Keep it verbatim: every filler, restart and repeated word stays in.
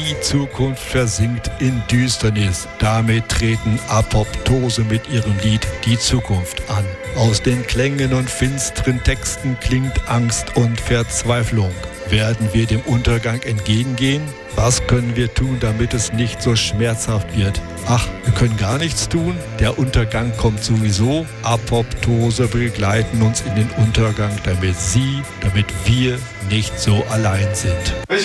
Die Zukunft versinkt in Düsternis. Damit treten Apoptose mit ihrem Lied Die Zukunft an. Aus den Klängen und finsteren Texten klingt Angst und Verzweiflung. Werden wir dem Untergang entgegengehen? Was können wir tun, damit es nicht so schmerzhaft wird? Ach, wir können gar nichts tun? Der Untergang kommt sowieso. Apoptose begleiten uns in den Untergang, damit Sie, damit wir nicht so allein sind. Ich